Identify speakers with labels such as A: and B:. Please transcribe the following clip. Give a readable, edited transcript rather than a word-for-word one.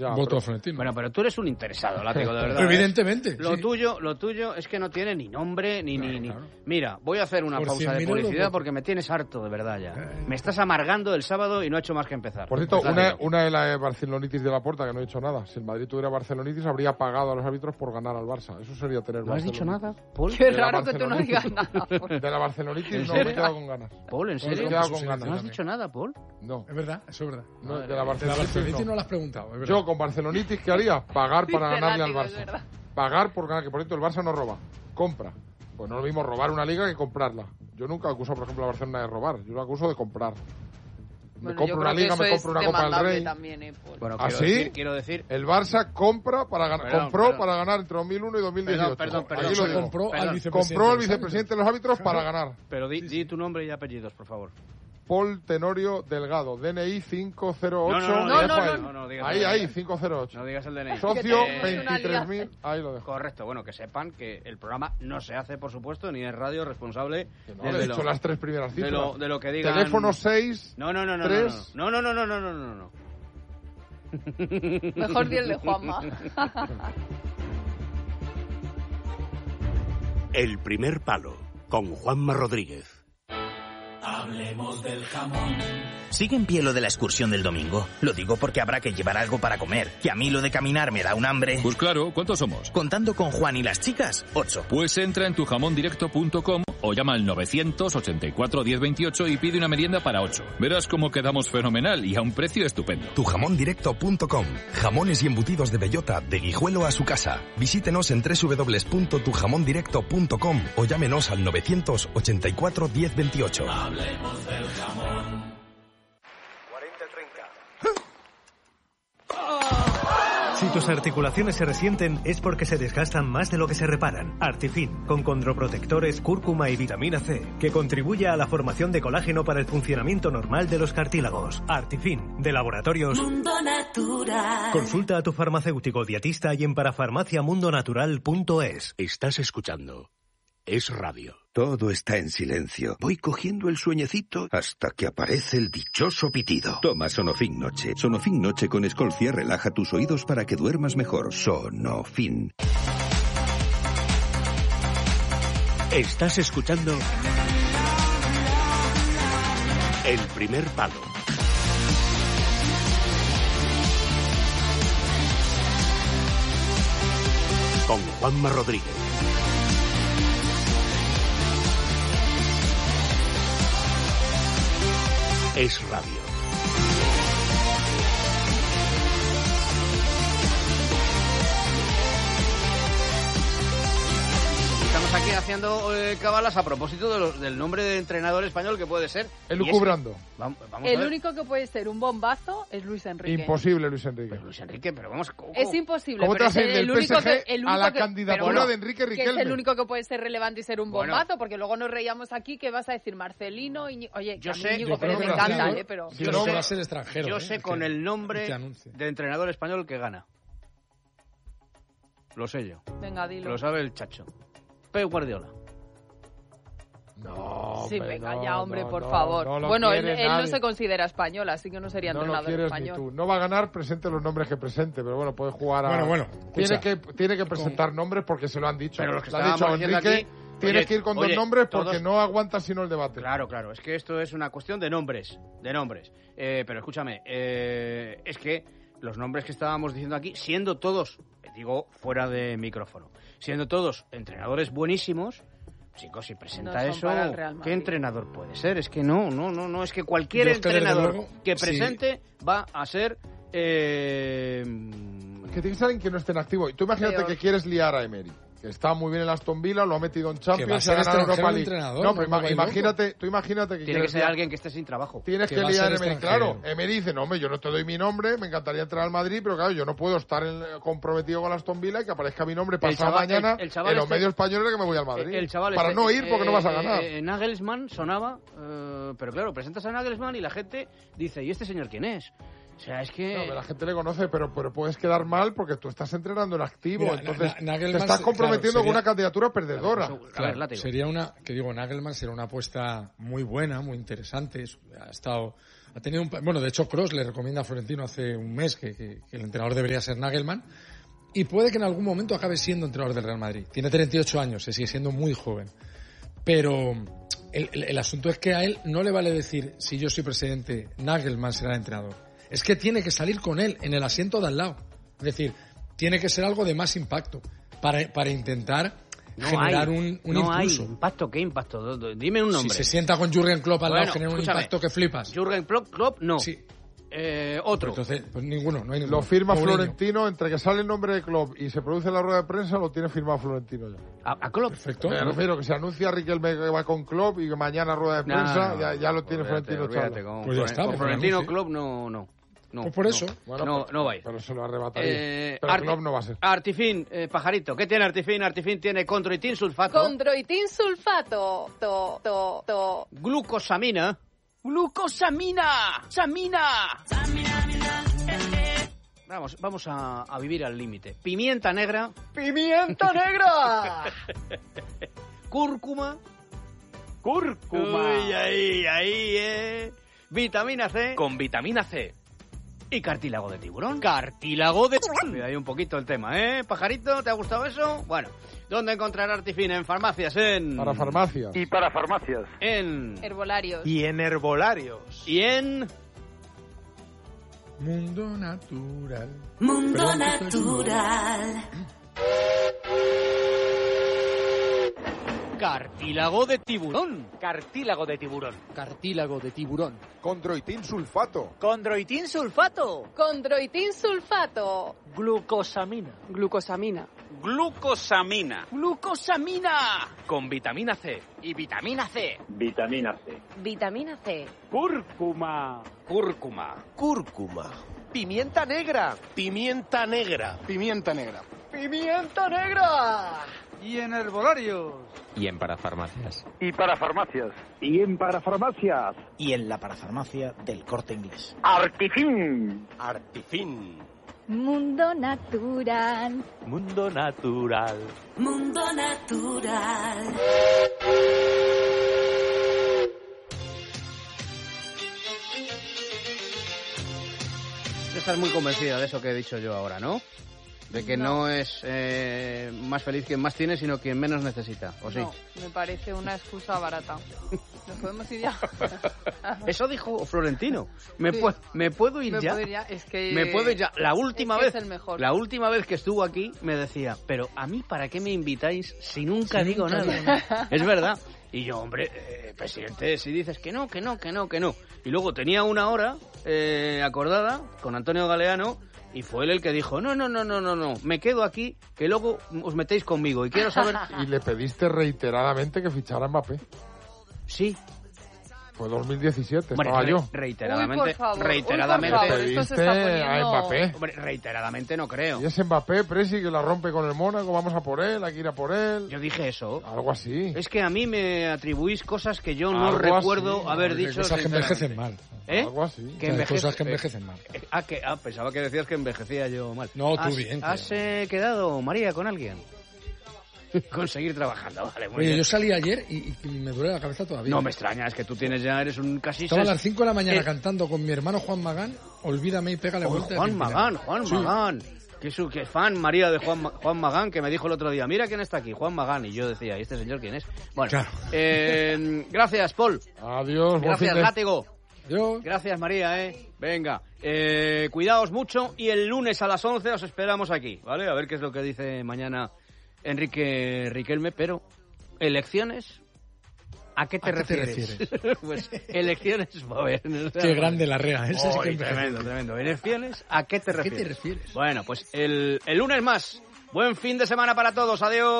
A: Voto a Florentino.
B: Bueno, pero tú eres un interesado, Látigo, de verdad.
A: Pero evidentemente.
B: Lo tuyo es que no tiene ni nombre ni...
A: Claro.
B: Mira, voy a hacer una
A: Por
B: pausa de
A: 100.000
B: publicidad
A: euros,
B: porque me tienes harto, de verdad, ya. Me estás amargando el sábado y no he hecho más que empezar.
C: Por cierto,
B: Látigo.
C: una de la Barcelonitis de Laporta, que no he dicho nada. Si el Madrid tuviera Barcelonitis, habría pagado a los árbitros por ganar al Barça. Eso sería tener
B: ¿No has dicho nada, Paul?
D: Qué raro que tú no digas nada.
C: De la Barcelonitis
B: ¿En
C: no, me he
B: serio?
C: quedado con ganas.
B: Paul, ¿en
C: Me he
B: serio?
C: quedado con ganas.
B: ¿No has dicho nada, Paul?
C: No.
A: Es verdad, eso es verdad.
C: No, de la
A: De la
C: Barcelonitis
A: Barcelonitis
C: no.
A: no lo has preguntado, es verdad.
C: Yo con Barcelonitis, ¿qué haría? Pagar para
D: Dice
C: ganarle al
D: Látigo, es
C: Barça.
D: verdad.
C: Pagar por ganar, que por cierto el Barça no roba, compra. Pues no es lo mismo robar una liga que comprarla. Yo nunca acuso, por ejemplo, a Barcelona de robar. Yo lo acuso de comprar. Me
D: Bueno, yo
C: compro
D: creo
C: una
D: que
C: liga,
D: eso
C: me compro
D: es
C: una Copa del
D: demandable
C: Rey.
D: también, Paul.
B: Bueno,
C: ¿Ah, sí?
B: quiero decir...
C: El Barça compra para ganar,
B: Perdón,
C: compró
B: perdón.
C: para ganar entre 2001 y 2018.
B: Perdón.
C: Aquí lo digo.
A: Compró
B: Perdón.
A: al vicepresidente.
C: Compró al
A: de los
C: vicepresidente de los árbitros para ganar.
B: Pero di tu nombre y apellidos, por favor.
C: Paul Tenorio Delgado, DNI 508.
B: No, digas
C: Ahí,
B: el
C: ahí,
B: DNI.
C: 508.
B: No digas el DNI.
C: Socio
D: Es una
C: 23.000. Ahí lo dejo.
B: Correcto, bueno, que sepan que el programa no se hace, por supuesto, ni es radio responsable
C: No, le he dicho las tres primeras cifras.
B: de lo que digan.
C: Teléfono 6.
B: No.
C: 3.
B: No.
D: Mejor di el de Juanma.
E: El primer palo, con Juanma Rodríguez.
F: Hablemos del jamón.
G: ¿Sigue en pie lo de la excursión del domingo? Lo digo porque habrá que llevar algo para comer, que a mí lo de caminar me da un hambre.
H: Pues claro, ¿cuántos somos?
G: Contando con Juan y las chicas, 8.
H: Pues entra en tujamondirecto.com o llama al 984 1028 y pide una merienda para 8. Verás cómo quedamos fenomenal y a un precio estupendo.
I: Tujamondirecto.com. Jamones y embutidos de bellota, de Guijuelo a su casa. Visítenos en www.tujamondirecto.com o llámenos al 984 1028.
F: Hablemos del jamón.
J: 40-30. Si tus articulaciones se resienten es porque se desgastan más de lo que se reparan. Artifin, con condroprotectores, cúrcuma y vitamina C, que contribuye a la formación de colágeno para el funcionamiento normal de los cartílagos. Artifin, de Laboratorios
F: Mundo Natural.
J: Consulta a tu farmacéutico dietista y en parafarmaciamundonatural.es.
E: Estás escuchando Es Radio.
K: Todo está en silencio. Voy cogiendo el sueñecito hasta que aparece el dichoso pitido. Toma Sonofin Noche. Sonofin Noche con Escolcia relaja tus oídos para que duermas mejor. Sonofin.
E: Estás escuchando El primer palo. Con Juanma Rodríguez. Es Radio.
B: Estamos aquí haciendo cabalas a propósito del nombre de entrenador español que puede ser.
C: Elucubrando.
B: Vamos a
D: El
B: ver.
D: único que puede ser un bombazo es Luis Enrique.
C: Imposible, Luis Enrique.
B: Luis Enrique, pero vamos...
D: Es imposible.
C: ¿Cómo te
D: pero
C: vas a ir
D: es
C: del
D: el único
C: PSG
D: el
C: a la
D: único que-
C: candidatura
D: pero
C: de Enrique
D: que es
C: Riquelme?
D: el único que puede ser relevante y ser un
B: Bueno.
D: bombazo, porque luego nos reíamos aquí que vas a decir Marcelino, Oye,
B: Yo
D: que a mí
B: sé,
D: Íñigo
B: yo
D: Pérez
B: creo
D: me
B: que
D: encanta,
A: Brasil,
D: pero...
A: Yo creo que va a ser extranjero.
B: Yo sé con el nombre
A: que anuncie.
B: de entrenador español que gana. Lo sé yo.
D: Venga, dilo.
B: Lo sabe el chacho. Pep Guardiola.
C: No,
D: Sí,
C: hombre,
D: venga
C: no,
D: ya, hombre,
C: no,
D: por
C: no,
D: favor.
C: no lo
D: Bueno, él
C: quiere
D: no
C: nadie.
D: se considera español, así que no sería
C: No lo
D: entrenador
C: quieres
D: español.
C: ni tú. No va a ganar, presente los nombres que presente, pero bueno, puede jugar a...
A: Bueno,
C: tiene
A: escucha.
C: que presentar nombres porque se lo han dicho.
B: Pero lo que
C: Le ha dicho
B: estábamos diciendo
C: Enrique,
B: aquí,
C: tienes
B: oye,
C: que ir con
B: oye,
C: dos nombres porque
B: todos-
C: no aguanta sino el debate.
B: Claro, es que esto es una cuestión de nombres, pero escúchame, es que los nombres que estábamos diciendo aquí, siendo todos, digo fuera de micrófono, siendo todos entrenadores buenísimos, chicos, si presenta
D: No son
B: eso,
D: para el Real
B: ¿qué
D: Madrid.
B: entrenador puede ser? Es que no, es que cualquier
A: Yo es que, desde
B: entrenador
A: luego,
B: que
A: sí.
B: presente va a ser...
C: Que tiene que ser alguien que no esté en activo. Y tú imagínate
D: Peor.
C: que quieres liar a Emery, que está muy bien en Aston Villa, lo ha metido en Champions,
A: va a ser
C: ha ganado
A: extranjero
C: Europa League.
A: entrenador,
C: No, pero
A: no me
C: imagínate que
B: Tiene que
C: quieres
B: ser
C: liar-
B: alguien que esté sin trabajo.
C: Tienes
A: que
C: que
A: va a
C: liar a
A: ser
C: Emery.
A: extranjero.
C: Claro, Emery dice, no, hombre, yo no te doy mi nombre, me encantaría entrar al Madrid, pero claro, yo no puedo estar comprometido con Aston Villa y que aparezca mi nombre pasado
B: chaval-
C: mañana
B: el chaval
C: en los
B: este-
C: medios españoles que me voy al Madrid.
B: El chaval
C: para no ir porque no vas a ganar.
B: Nagelsmann sonaba, pero claro, presentas a Nagelsmann y la gente dice, ¿y este señor quién es? O sea, es que...
C: No, pero la gente le conoce, pero puedes quedar mal porque tú estás entrenando en activo,
A: Mira,
C: entonces te
A: Nagelman
C: estás
A: se-
C: comprometiendo
A: claro,
C: con
A: sería-
C: una candidatura perdedora.
A: Claro,
B: látigo.
A: sería una, que digo, Nagelman será una apuesta muy buena, muy interesante. Ha estado Ha tenido bueno, de hecho, Kroos le recomienda a Florentino hace un mes que el entrenador debería ser Nagelsmann. Y puede que en algún momento acabe siendo entrenador del Real Madrid. Tiene 38 años, se sigue siendo muy joven. Pero el asunto es que a él no le vale decir, si yo soy presidente, Nagelsmann será el entrenador. Es que tiene que salir con él en el asiento de al lado. Es decir, tiene que ser algo de más impacto para intentar generar un
B: no
A: impulso.
B: Hay impacto. ¿Qué impacto? Dime un nombre.
A: Si se sienta con Jürgen Klopp al lado, genera un
B: escúchame.
A: impacto que flipas.
B: Jürgen Klopp no.
A: Sí.
B: Otro.
A: Entonces, pues ninguno, no hay ninguno.
C: Lo firma
A: Mourinho.
C: Florentino, entre que sale el nombre de Klopp y se produce la rueda de prensa, lo tiene firmado Florentino ya.
B: ¿A Klopp?
A: Perfecto.
C: Me refiero que se anuncia Riquelme que va con Klopp y que mañana rueda de prensa, ya lo tiene Florentino echado.
A: Pues ya está,
B: con
A: pues
B: Florentino
A: anuncie.
B: Klopp no.
A: Pues por eso.
C: Bueno,
B: no va a ir.
C: Pero se lo arrebataría. Pero Klopp no va a ser.
B: Artifin, pajarito. ¿Qué tiene Artifin? Artifin tiene condroitin sulfato.
D: Condroitin sulfato.
B: Glucosamina. Vamos a vivir al límite. Pimienta negra.
D: ¡Pimienta negra!
B: Cúrcuma.
L: Cúrcuma.
B: Uy, ahí, Vitamina C.
L: Con vitamina C.
B: Y cartílago de tiburón. Cartílago de tiburón. Cuida ahí un poquito el tema, pajarito? ¿Te ha gustado eso? Bueno, ¿dónde encontrar Artifin? En farmacias,
C: Para farmacias.
L: Y para farmacias.
B: En
D: Herbolarios.
L: Y en herbolarios.
B: Y en
A: Mundo natural.
F: Mundo natural.
B: cartílago de tiburón.
L: Cartílago de tiburón.
M: Cartílago de tiburón.
N: Condroitin sulfato.
M: Condroitin sulfato.
D: Condroitin sulfato.
M: Glucosamina.
D: Glucosamina.
L: Glucosamina.
M: Glucosamina.
L: Con vitamina C.
M: Y vitamina C.
O: Vitamina C.
D: Vitamina C.
L: Cúrcuma.
E: Cúrcuma.
M: Cúrcuma.
E: Pimienta negra. Pimienta negra.
N: Pimienta negra.
M: ¡Pimienta negra!
L: Y en herbolarios.
P: Y en parafarmacias.
L: Y para farmacias.
O: Y en parafarmacias.
M: Y en la parafarmacia del Corte Inglés.
L: Artifin.
E: Artifin.
Q: Mundo natural.
P: Mundo natural.
F: Mundo natural.
B: Estás muy convencida de eso que he dicho yo ahora, ¿no? De que no es más feliz quien más tiene, sino quien menos necesita, ¿o sí?
D: No, me parece una excusa barata. ¿Nos podemos ir ya?
B: Eso dijo Florentino. Me
D: Sí.
B: puedo ir ya.
D: puedo ir ya. Es que...
B: Me puedo ir ya. La última
D: es que
B: vez,
D: es el mejor.
B: la última vez que estuvo aquí me decía, pero a mí ¿para qué me invitáis si nunca digo nada? Es verdad. Y yo, hombre, presidente, si dices que no. Y luego tenía una hora acordada con Antonio Galeano. Y fue él el que dijo, no, me quedo aquí, que luego os metéis conmigo. Y quiero saber...
C: Y le pediste reiteradamente que fichara a Mbappé.
B: Sí.
C: Fue 2017,
B: Hombre,
C: estaba yo.
B: Reiteradamente.
D: Uy, por favor,
B: reiteradamente.
D: uy, por favor, esto se está
C: Pediste
D: poniendo-
C: a Mbappé.
B: Hombre, reiteradamente no creo.
C: Y es Mbappé, Presi, que la rompe con el Mónaco, vamos a por él, hay que ir a por él.
B: Yo dije eso.
C: Algo así.
B: Es que a mí me atribuís cosas que yo no
C: Algo
B: recuerdo
C: así.
B: haber
A: Hay
B: dicho.
A: cosas que envejecen
B: sinceramente.
A: mal.
B: ¿Eh?
C: Algo así.
B: Que
A: Hay
B: envejece-
A: cosas que envejecen mal.
B: Pensaba que decías que envejecía yo mal.
A: No, tú bien,
B: ¿Has quedado, María, con alguien? Con seguir trabajando, vale, muy
A: Oye,
B: bien.
A: yo salí ayer y me duele la cabeza todavía.
B: No me extraña, es que tú eres un casi...
A: Estaba a las 5 de la mañana cantando con mi hermano Juan Magán, Olvídame y pégale vuelta.
B: Juan Magán. Que fan, María, de Juan Magán, que me dijo el otro día, mira quién está aquí, Juan Magán. Y yo decía, ¿y este señor quién es? Bueno,
A: Claro.
B: Gracias, Paul.
C: Adiós, buen
B: Gracias,
C: fin de-
B: Látigo.
A: Adiós.
B: Gracias, María, Venga, cuidaos mucho y el lunes a las 11 os esperamos aquí, ¿vale? A ver qué es lo que dice mañana Enrique Riquelme, pero elecciones... ¿A qué te refieres? Pues elecciones...
A: Qué grande la rea, ese sí que envejece.
B: Tremendo. Elecciones, ¿a qué te
A: ¿A qué
B: refieres?
A: te refieres?
B: Bueno, pues el lunes más. Buen fin de semana para todos. Adiós.